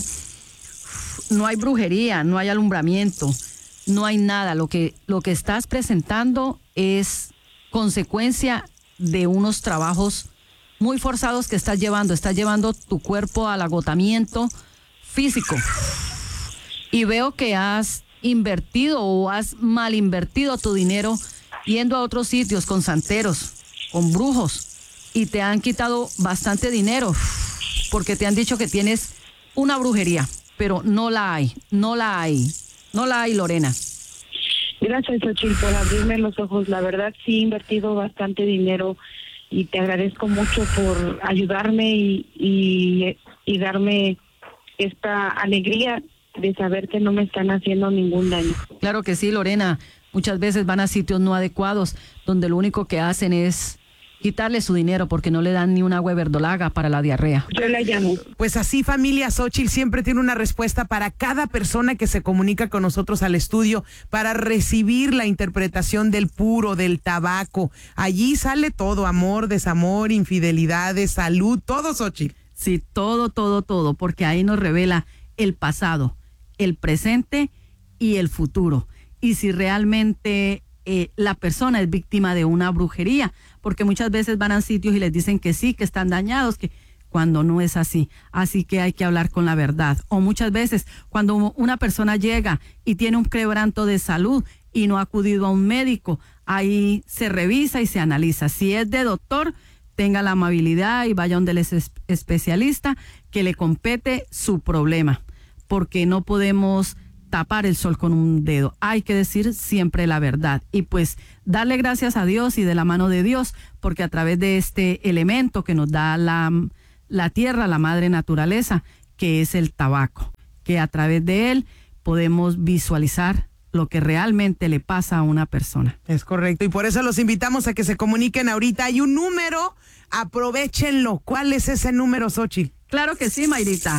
no hay brujería, no hay alumbramiento, no hay nada. Lo que, lo que estás presentando es consecuencia de unos trabajos muy forzados que estás llevando. Estás llevando tu cuerpo al agotamiento físico. Y veo que has invertido o has mal invertido tu dinero yendo a otros sitios con santeros, con brujos, y te han quitado bastante dinero porque te han dicho que tienes una brujería, pero no la hay, no la hay, no la hay, Lorena. Gracias, Xóchitl, por abrirme los ojos. La verdad sí he invertido bastante dinero y te agradezco mucho por ayudarme y, y, y darme esta alegría de saber que no me están haciendo ningún daño. Claro que sí, Lorena. Muchas veces van a sitios no adecuados donde lo único que hacen es quitarle su dinero porque no le dan ni un agua de verdolaga para la diarrea. Yo la llamo. Pues así, familia, Xóchitl siempre tiene una respuesta para cada persona que se comunica con nosotros al estudio para recibir la interpretación del puro, del tabaco. Allí sale todo, amor, desamor, infidelidades, salud, todo, Xóchitl. Sí, todo, todo, todo, porque ahí nos revela el pasado, el presente y el futuro. Y si realmente eh, la persona es víctima de una brujería, porque muchas veces van a sitios y les dicen que sí, que están dañados, que cuando no es así. Así que hay que hablar con la verdad. O muchas veces cuando una persona llega y tiene un quebranto de salud y no ha acudido a un médico, ahí se revisa y se analiza. Si es de doctor, tenga la amabilidad y vaya donde el especialista que le compete su problema, porque no podemos tapar el sol con un dedo. Hay que decir siempre la verdad. Y pues darle gracias a Dios y de la mano de Dios, porque a través de este elemento que nos da la, la tierra, la madre naturaleza, que es el tabaco, que a través de él podemos visualizar lo que realmente le pasa a una persona. Es correcto, y por eso los invitamos a que se comuniquen ahorita. Hay un número, aprovéchenlo. ¿Cuál es ese número, Xochitl? Claro que sí, Mayrita.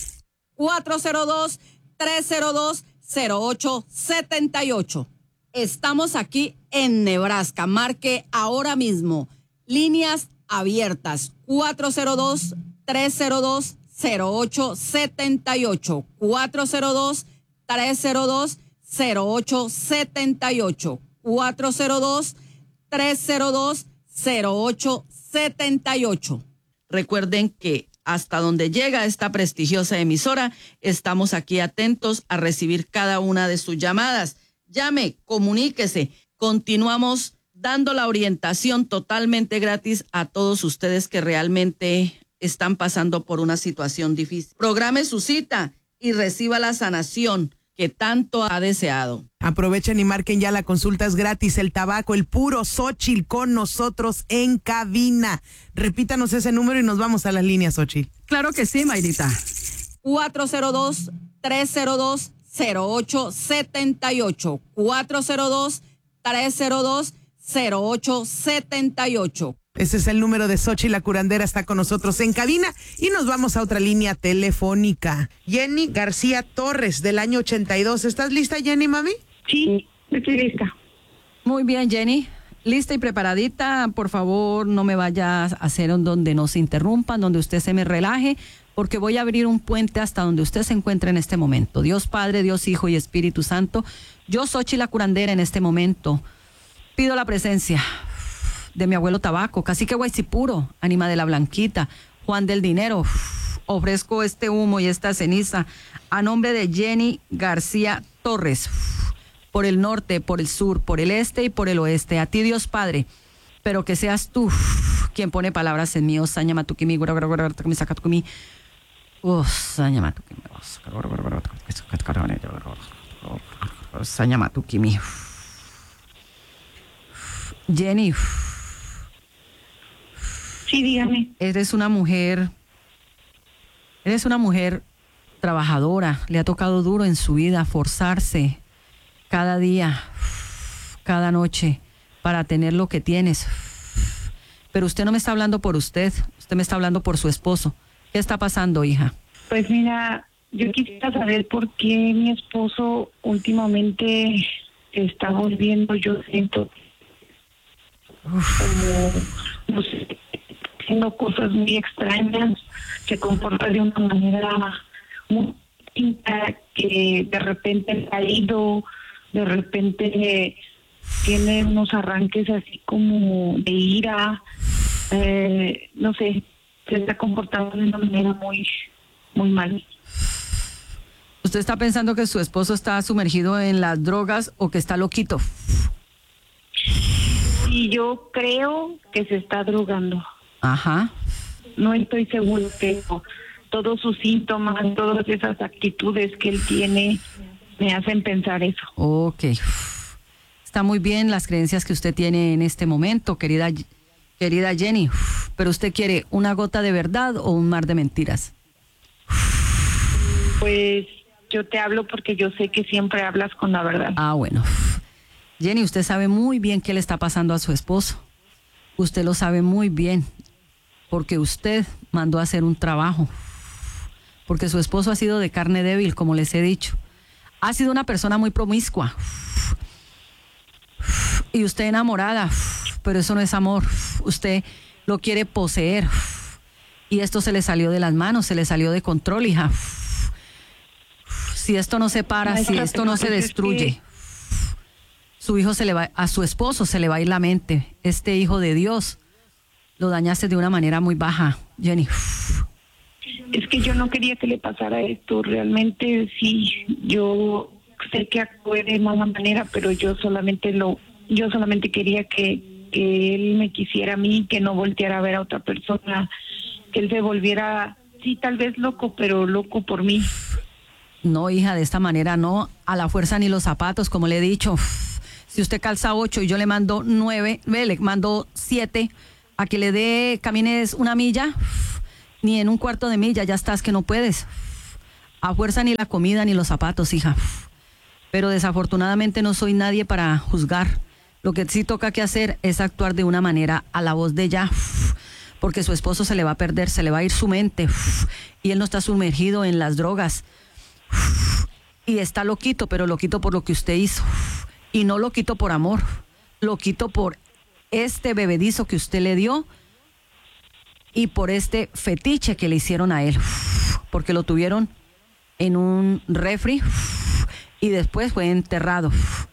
cuatro cero dos, tres cero dos, cero ocho siete ocho. Estamos aquí en Nebraska. Marque ahora mismo. Líneas abiertas. cuatro cero dos, tres cero dos, cero ocho siete ocho. cuatro cero dos, tres cero dos, cero ocho siete ocho. cuatro cero dos, tres cero dos, cero ocho siete ocho. Recuerden que hasta donde llega esta prestigiosa emisora, estamos aquí atentos a recibir cada una de sus llamadas. Llame, comuníquese. Continuamos dando la orientación totalmente gratis a todos ustedes que realmente están pasando por una situación difícil. Programe su cita y reciba la sanación que tanto ha deseado. Aprovechen y marquen ya, la consulta es gratis. El tabaco, el puro Xochitl con nosotros en cabina. Repítanos ese número y nos vamos a las líneas, Xochitl. Claro que sí, Mayrita. cuatro cero dos, tres cero dos, cero ocho siete ocho. cuatro cero dos, tres cero dos, cero ocho siete ocho. Ese es el número de Xochitl, la curandera, está con nosotros en cabina y nos vamos a otra línea telefónica. Jenny García Torres, del año ochenta y dos. ¿Estás lista, Jenny, mami? Sí, estoy lista. Muy bien, Jenny. Lista y preparadita. Por favor, no me vayas a hacer en donde nos interrumpan, donde usted se me relaje, porque voy a abrir un puente hasta donde usted se encuentre en este momento. Dios Padre, Dios Hijo y Espíritu Santo, yo, Xochitl, la curandera, en este momento pido la presencia de mi abuelo Tabaco, Cacique Guaycipuro, Ánima de la Blanquita, Juan del Dinero. Ofrezco este humo y esta ceniza a nombre de Jenny García Torres, por el norte, por el sur, por el este y por el oeste. A ti, Dios Padre, pero que seas tú quien pone palabras en mí. Osaña matukimi, mi sacatukimi. Osaña matukimi. Osaña matukimi. Jenny. Sí, dígame. Eres una mujer, eres una mujer trabajadora. Le ha tocado duro en su vida forzarse cada día, cada noche, para tener lo que tienes. Pero usted no me está hablando por usted, usted me está hablando por su esposo. ¿Qué está pasando, hija? Pues mira, yo quisiera saber por qué mi esposo últimamente está volviendo, yo siento como, no sé, haciendo cosas muy extrañas, se comporta de una manera muy distinta, que de repente ha ido, de repente tiene unos arranques así como de ira, eh, no sé, se está comportando de una manera muy, muy mal. ¿Usted está pensando que su esposo está sumergido en las drogas o que está loquito? Y yo creo que se está drogando. Ajá. No estoy seguro, pero todos sus síntomas, todas esas actitudes que él tiene me hacen pensar eso. Ok. Está muy bien las creencias que usted tiene en este momento, querida, querida Jenny. Pero usted quiere una gota de verdad o un mar de mentiras. Pues yo te hablo porque yo sé que siempre hablas con la verdad. Ah, bueno. Jenny, usted sabe muy bien qué le está pasando a su esposo. Usted lo sabe muy bien, porque usted mandó a hacer un trabajo. Porque su esposo ha sido de carne débil, como les he dicho. Ha sido una persona muy promiscua. Y usted enamorada, pero eso no es amor. Usted lo quiere poseer. Y esto se le salió de las manos, se le salió de control, hija. Si esto no se para, si esto no se destruye, su hijo se le va, a su esposo se le va a ir la mente. Este hijo de Dios lo dañaste de una manera muy baja, Jenny. Es que yo no quería que le pasara esto. Realmente sí, yo sé que actué de mala manera, pero yo solamente lo, yo solamente quería que, que él me quisiera a mí, que no volteara a ver a otra persona, que él se volviera, sí, tal vez loco, pero loco por mí. No, hija, de esta manera no, a la fuerza ni los zapatos, como le he dicho. Si usted calza ocho y yo le mando nueve, le mando siete, a que le dé, camines una milla, ni en un cuarto de milla, ya estás que no puedes. A fuerza ni la comida ni los zapatos, hija. Pero desafortunadamente no soy nadie para juzgar. Lo que sí toca que hacer es actuar de una manera a la voz de ella, porque su esposo se le va a perder, se le va a ir su mente, y él no está sumergido en las drogas. Y está loquito, pero loquito por lo que usted hizo. Y no lo quito por amor, lo quito por este bebedizo que usted le dio y por este fetiche que le hicieron a él, porque lo tuvieron en un refri y después fue enterrado.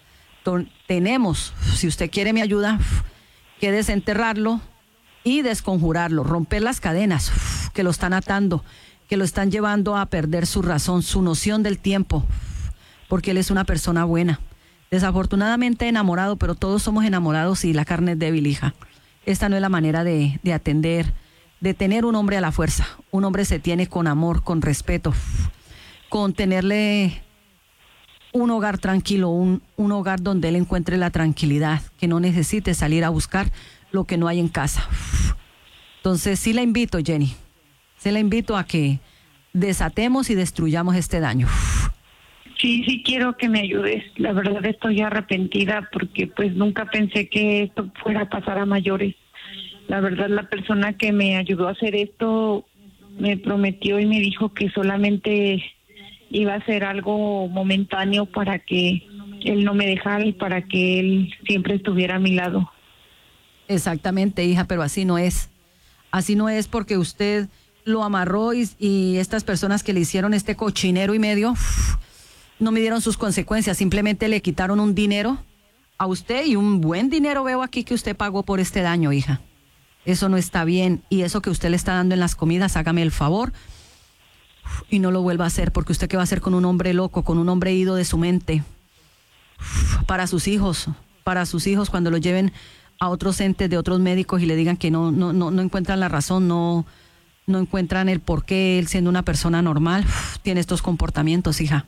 Tenemos, si usted quiere mi ayuda, que desenterrarlo y desconjurarlo, romper las cadenas que lo están atando, que lo están llevando a perder su razón, su noción del tiempo, porque él es una persona buena. Desafortunadamente enamorado, pero todos somos enamorados y la carne es débil, hija. Esta no es la manera de, de atender, de tener un hombre a la fuerza. Un hombre se tiene con amor, con respeto, con tenerle un hogar tranquilo, un, un hogar donde él encuentre la tranquilidad, que no necesite salir a buscar lo que no hay en casa. Entonces sí la invito, Jenny, sí la invito a que desatemos y destruyamos este daño. Sí, sí quiero que me ayudes. La verdad estoy arrepentida porque pues nunca pensé que esto fuera a pasar a mayores. La verdad la persona que me ayudó a hacer esto me prometió y me dijo que solamente iba a ser algo momentáneo para que él no me dejara y para que él siempre estuviera a mi lado. Exactamente, hija, pero así no es. Así no es porque usted lo amarró y, y estas personas que le hicieron este cochinero y medio no midieron sus consecuencias, simplemente le quitaron un dinero a usted y un buen dinero veo aquí que usted pagó por este daño, hija. Eso no está bien y eso que usted le está dando en las comidas, hágame el favor y no lo vuelva a hacer, porque usted qué va a hacer con un hombre loco, con un hombre ido de su mente, para sus hijos, para sus hijos cuando lo lleven a otros entes de otros médicos y le digan que no, no, no, no encuentran la razón, no, no encuentran el por qué él siendo una persona normal tiene estos comportamientos, hija.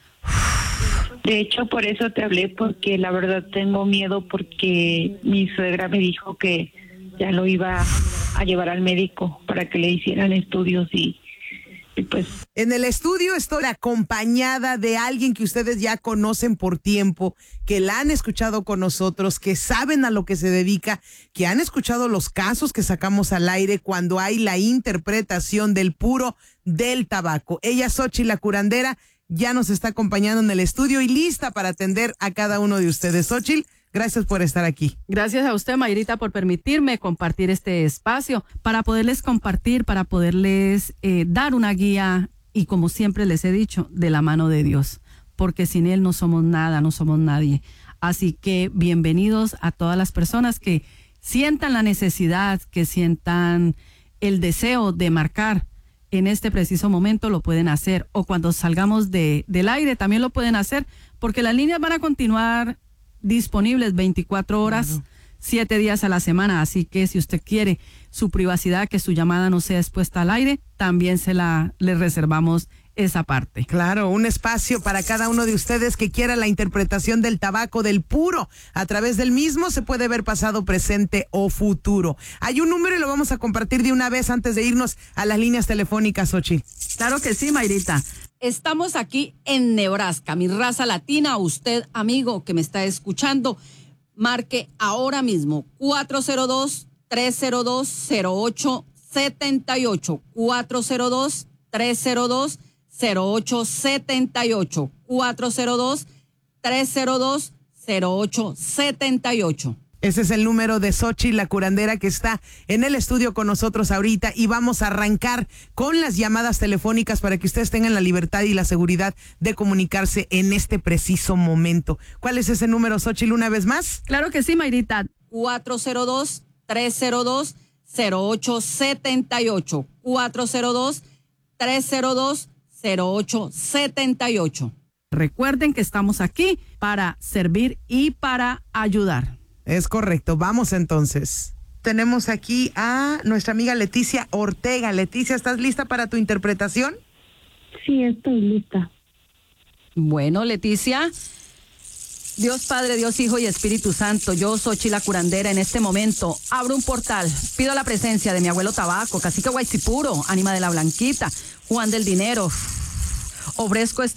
De hecho, por eso te hablé, porque la verdad tengo miedo, porque mi suegra me dijo que ya lo iba a llevar al médico para que le hicieran estudios y, y pues... En el estudio estoy acompañada de alguien que ustedes ya conocen por tiempo, que la han escuchado con nosotros, que saben a lo que se dedica, que han escuchado los casos que sacamos al aire cuando hay la interpretación del puro del tabaco. Ella, Xochitl la curandera, ya nos está acompañando en el estudio y lista para atender a cada uno de ustedes. Xochitl, gracias por estar aquí. Gracias a usted, Mayrita, por permitirme compartir este espacio para poderles compartir, para poderles eh, dar una guía y, como siempre les he dicho, de la mano de Dios, porque sin Él no somos nada, no somos nadie. Así que bienvenidos a todas las personas que sientan la necesidad, que sientan el deseo de marcar. En este preciso momento lo pueden hacer, o cuando salgamos de, del aire también lo pueden hacer, porque las líneas van a continuar disponibles veinticuatro horas, claro, siete días a la semana, así que si usted quiere su privacidad, que su llamada no sea expuesta al aire, también se la le reservamos esa parte. Claro, un espacio para cada uno de ustedes que quiera la interpretación del tabaco, del puro. A través del mismo se puede ver pasado, presente o futuro. Hay un número y lo vamos a compartir de una vez antes de irnos a las líneas telefónicas, Xochitl. Claro que sí, Mayrita. Estamos aquí en Nebraska, mi raza latina. Usted, amigo que me está escuchando, marque ahora mismo cuatro cero dos, tres cero dos, cero ocho siete ocho, cuatro cero dos, tres cero dos, cero ocho siete ocho, cuatro cero dos, tres cero dos, cero ocho siete ocho. Ese es el número de Xochitl la curandera, que está en el estudio con nosotros ahorita, y vamos a arrancar con las llamadas telefónicas para que ustedes tengan la libertad y la seguridad de comunicarse en este preciso momento. ¿Cuál es ese número, Xochitl, una vez más? Claro que sí, Mayrita. cuatro cero dos, tres cero dos, cero ocho siete ocho, cuatro cero dos, tres cero dos, cero ocho siete ocho. Recuerden que estamos aquí para servir y para ayudar. Es correcto, vamos entonces. Tenemos aquí a nuestra amiga Leticia Ortega. Leticia, ¿estás lista para tu interpretación? Sí, estoy lista. Bueno, Leticia. Dios Padre, Dios Hijo y Espíritu Santo, yo soy Chila Curandera. En este momento abro un portal, pido la presencia de mi abuelo Tabaco, Cacique Guaycipuro, Ánima de la Blanquita, Juan del Dinero. Ofrezco este